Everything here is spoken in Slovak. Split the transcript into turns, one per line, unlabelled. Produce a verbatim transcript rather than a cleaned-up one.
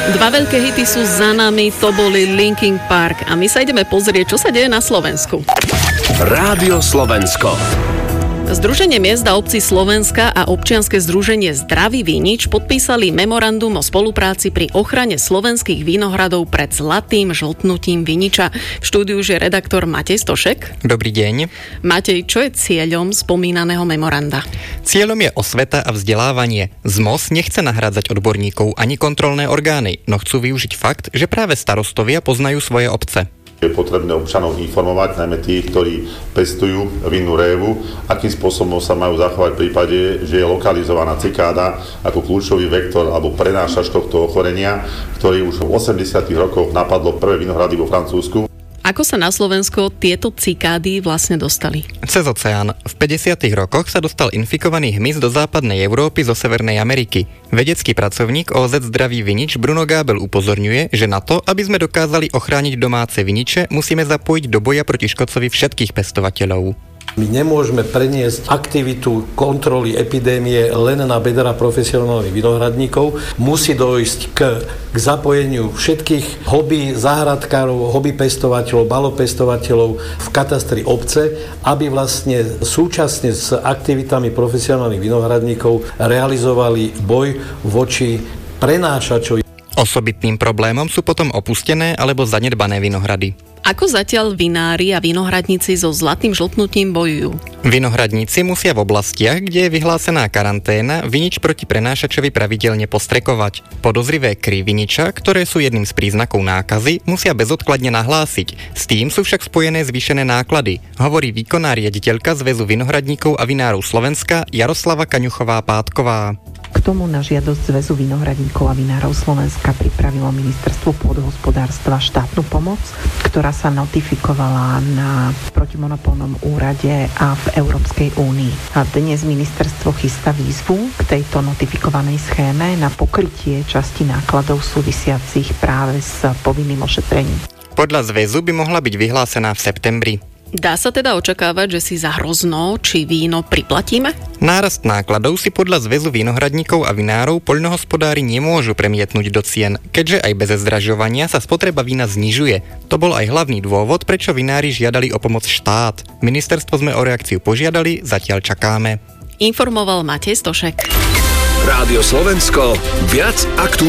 Dva veľké hity sú za nami, to boli Linkin Park a my sa ideme pozrieť, čo sa deje na Slovensku.
Rádio Slovensko.
Združenie miest a obcí Slovenska a občianske združenie Zdravý vinič podpísali memorandum o spolupráci pri ochrane slovenských vinohradov pred zlatým žltnutím viniča. V štúdiu je redaktor Matej Stošek.
Dobrý deň.
Matej, čo je cieľom spomínaného memoranda?
Cieľom je osveta a vzdelávanie. zet em o es nechce nahrádzať odborníkov ani kontrolné orgány, no chcú využiť fakt, že práve starostovia poznajú svoje obce.
Je potrebné občanov informovať, najmä tých, ktorí pestujú vinnú révu, akým spôsobom sa majú zachovať v prípade, že je lokalizovaná cikáda ako kľúčový vektor alebo prenášač tohto ochorenia, ktorý už v osemdesiatych rokoch napadlo prvé vinohrady vo Francúzsku.
Ako sa na Slovensko tieto cikády vlastne dostali?
Cez oceán. V päťdesiatych rokoch sa dostal infikovaný hmyz do západnej Európy zo Severnej Ameriky. Vedecký pracovník ó zet Zdravý vinič Bruno Gábel upozorňuje, že na to, aby sme dokázali ochrániť domáce viniče, musíme zapojiť do boja proti škodcovi všetkých pestovateľov.
My nemôžeme preniesť aktivitu kontroly epidémie len na bedra profesionálnych vinohradníkov. Musí dojsť k, k zapojeniu všetkých hobby záhradkárov, hobby pestovateľov, balopestovateľov v katastri obce, aby vlastne súčasne s aktivitami profesionálnych vinohradníkov realizovali boj voči prenášačovi.
Osobitným problémom sú potom opustené alebo zanedbané vinohrady.
Ako zatiaľ vinári a vinohradníci so zlatým žltnutím bojujú?
Vinohradníci musia v oblastiach, kde je vyhlásená karanténa, vinič proti prenášačovi pravidelne postrekovať. Podozrivé kry viniča, ktoré sú jedným z príznakov nákazy, musia bezodkladne nahlásiť. S tým sú však spojené zvýšené náklady, hovorí výkonná riaditeľka Zväzu vinohradníkov a vinárov Slovenska Jaroslava Kaňuchová-Pátková.
K tomu na žiadosť Zväzu vinohradníkov a vinárov Slovenska pripravilo Ministerstvo pôdohospodárstva štátnu pomoc, ktorá sa notifikovala na protimonopolnom úrade a v Európskej únii. A dnes ministerstvo chystá výzvu k tejto notifikovanej schéme na pokrytie časti nákladov súvisiacich práve s povinným ošetrením.
Podľa zväzu by mohla byť vyhlásená v septembri.
Dá sa teda očakávať, že si za hrozno či víno priplatíme?
Nárast nákladov si podľa Zväzu vinohradníkov a vinárov poľnohospodári nemôžu premietnúť do cien, keďže aj bez zdražovania sa spotreba vína znižuje. To bol aj hlavný dôvod, prečo vinári žiadali o pomoc štát. Ministerstvo sme o reakciu požiadali, zatiaľ čakáme.
Informoval Matej Stošek.
Rádio Slovensko, viac aktuálne.